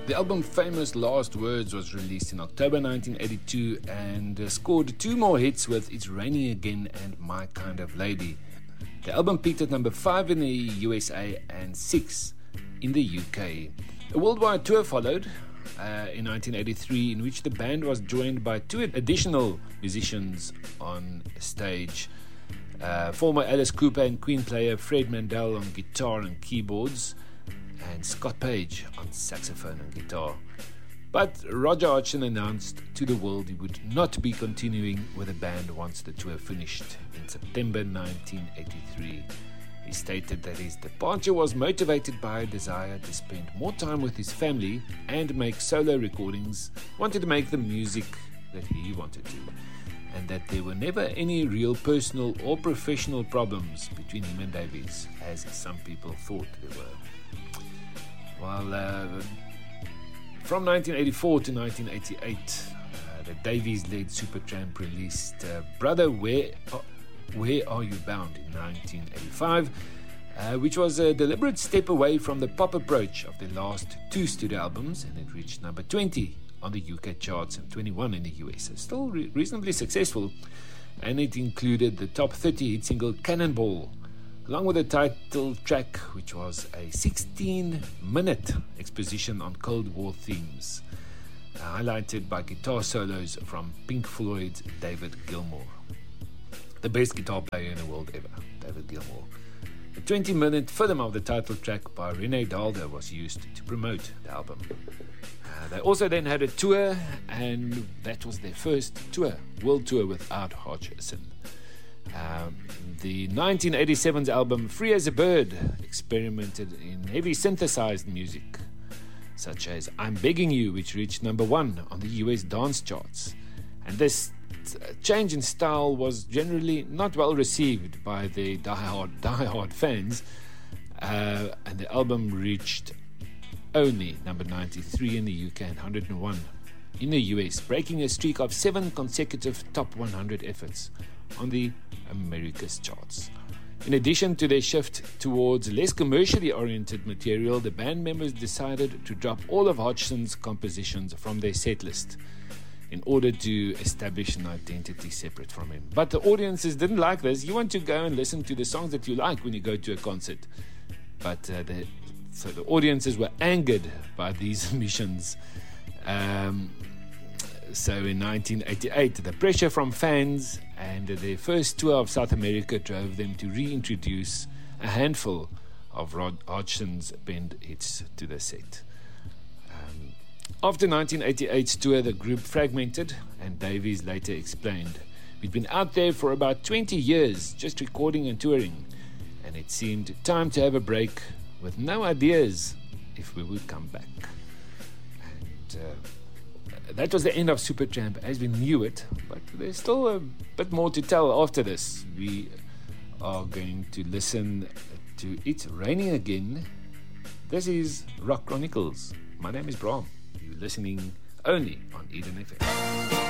The album Famous Last Words was released in October 1982 and scored 2 more hits with It's Raining Again and My Kind of Lady. The album peaked at number 5 in the USA and 6 in the UK. A worldwide tour followed in 1983, in which the band was joined by 2 additional musicians on stage. Former Alice Cooper and Queen player Fred Mandel on guitar and keyboards, and Scott Page on saxophone and guitar. But Roger Hodgson announced to the world he would not be continuing with the band once the tour finished in September 1983. He stated that his departure was motivated by a desire to spend more time with his family and make solo recordings, wanted to make the music that he wanted to, and that there were never any real personal or professional problems between him and Davies, as some people thought there were. Well, from 1984 to 1988, the Davies-led Supertramp released Brother, Where Are You Bound in 1985, which was a deliberate step away from the pop approach of their last 2 studio albums, and it reached number 20 on the UK charts and 21 in the US. So still reasonably successful, and it included the top 30 hit single Cannonball, along with the title track, which was a 16-minute exposition on Cold War themes, highlighted by guitar solos from Pink Floyd's David Gilmour, the best guitar player in the world ever, David Gilmour. A 20-minute film of the title track by Rene Dalder was used to promote the album. They also then had a tour, and that was their first world tour without Hodgson. The 1987's album Free as a Bird experimented in heavy synthesized music, such as I'm Begging You, which reached number 1 on the US dance charts. And this change in style was generally not well received by the die-hard fans, and the album reached only number 93 in the UK and 101 in the US, breaking a streak of 7 consecutive top 100 efforts on the Americas charts. In addition to their shift towards less commercially oriented material, the band members decided to drop all of Hodgson's compositions from their setlist in order to establish an identity separate from him. But the audiences didn't like this. You want to go and listen to the songs that you like when you go to a concert. But so the audiences were angered by these omissions. So in 1988, the pressure from fans and their first tour of South America drove them to reintroduce a handful of Hodgson's band hits to the set. After 1988's tour, the group fragmented, and Davies later explained, "We'd been out there for about 20 years, just recording and touring, and it seemed time to have a break with no ideas if we would come back." And that was the end of Supertramp as we knew it, but there's still a bit more to tell after this. We are going to listen to It's Raining Again. This is Rock Chronicles. My name is Bram. You're listening only on Eden FM.